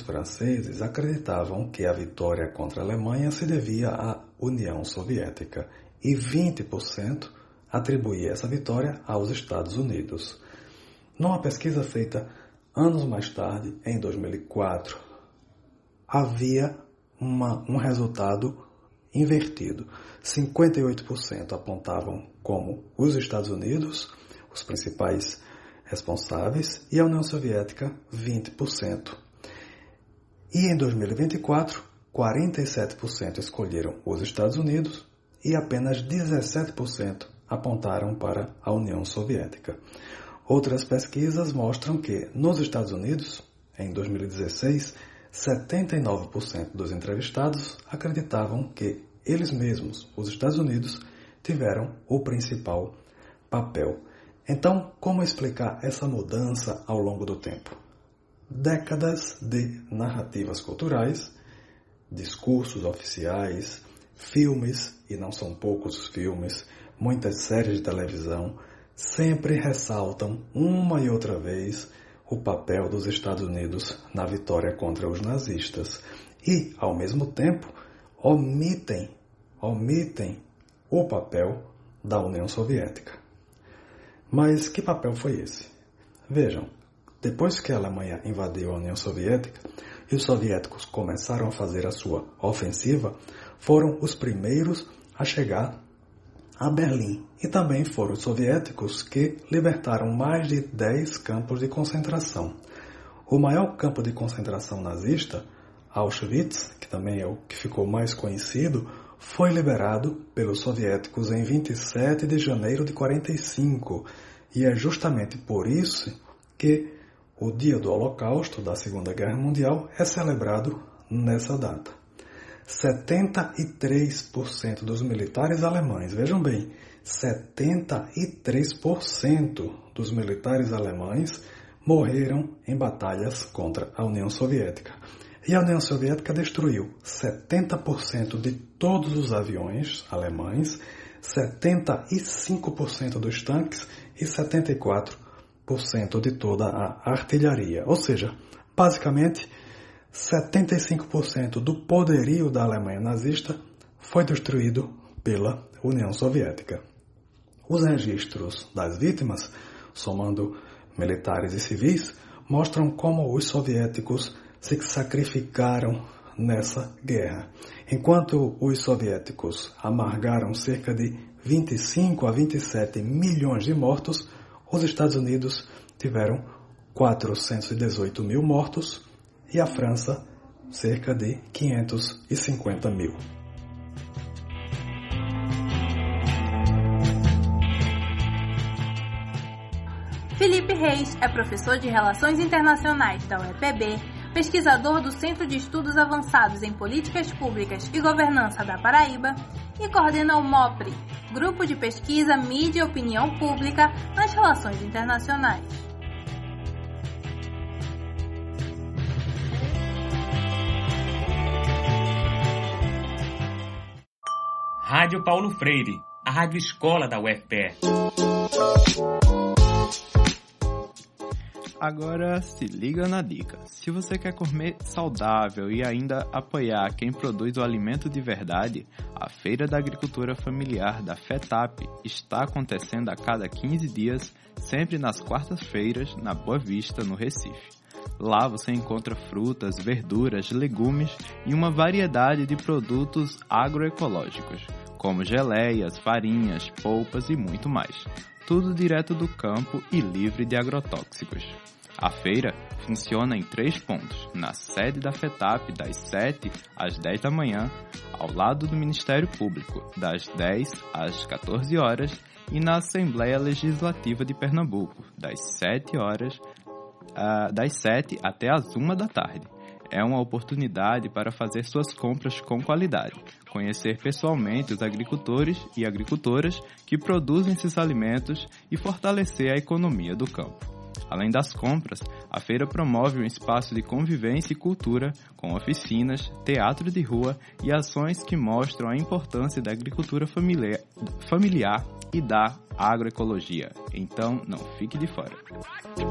franceses acreditavam que a vitória contra a Alemanha se devia à União Soviética e 20% atribuía essa vitória aos Estados Unidos. Numa pesquisa feita anos mais tarde, em 2004, havia um resultado invertido. 58% apontavam como os Estados Unidos os principais responsáveis e a União Soviética 20%. E em 2024, 47% escolheram os Estados Unidos e apenas 17% apontaram para a União Soviética. Outras pesquisas mostram que, nos Estados Unidos, em 2016, 79% dos entrevistados acreditavam que eles mesmos, os Estados Unidos, tiveram o principal papel. Então, como explicar essa mudança ao longo do tempo? Décadas de narrativas culturais, discursos oficiais, filmes, e não são poucos os filmes, muitas séries de televisão, sempre ressaltam uma e outra vez o papel dos Estados Unidos na vitória contra os nazistas e, ao mesmo tempo, omitem o papel da União Soviética. Mas que papel foi esse? Vejam, depois que a Alemanha invadiu a União Soviética e os soviéticos começaram a fazer a sua ofensiva, foram os primeiros a chegar a Berlim. E também foram os soviéticos que libertaram mais de 10 campos de concentração. O maior campo de concentração nazista, Auschwitz, que também é o que ficou mais conhecido, foi liberado pelos soviéticos em 27 de janeiro de 1945. E é justamente por isso que o dia do Holocausto, da Segunda Guerra Mundial, é celebrado nessa data. 73% dos militares alemães, vejam bem, 73% dos militares alemães morreram em batalhas contra a União Soviética. E a União Soviética destruiu 70% de todos os aviões alemães, 75% dos tanques e 74% de toda a artilharia. Ou seja, basicamente, 75% do poderio da Alemanha nazista foi destruído pela União Soviética. Os registros das vítimas, somando militares e civis, mostram como os soviéticos se sacrificaram nessa guerra. Enquanto os soviéticos amargaram cerca de 25 a 27 milhões de mortos, os Estados Unidos tiveram 418 mil mortos e a França cerca de 550 mil. Felipe Reis é professor de Relações Internacionais da UEPB, pesquisador do Centro de Estudos Avançados em Políticas Públicas e Governança da Paraíba e coordena o MOPRE, Grupo de Pesquisa, Mídia e Opinião Pública nas Relações Internacionais. Rádio Paulo Freire, a rádio escola da UFPE. Agora se liga na dica. Se você quer comer saudável e ainda apoiar quem produz o alimento de verdade, a Feira da Agricultura Familiar da FETAP está acontecendo a cada 15 dias, sempre nas quartas-feiras, na Boa Vista, no Recife. Lá você encontra frutas, verduras, legumes e uma variedade de produtos agroecológicos, como geleias, farinhas, polpas e muito mais. Tudo direto do campo e livre de agrotóxicos. A feira funciona em 3 pontos, na sede da FETAP das 7 às 10 da manhã, ao lado do Ministério Público, das 10 às 14 horas, e na Assembleia Legislativa de Pernambuco, das 7 até as 1 da tarde. É uma oportunidade para fazer suas compras com qualidade, conhecer pessoalmente os agricultores e agricultoras que produzem esses alimentos e fortalecer a economia do campo. Além das compras, a feira promove um espaço de convivência e cultura, com oficinas, teatro de rua e ações que mostram a importância da agricultura familiar e da agroecologia. Então, não fique de fora.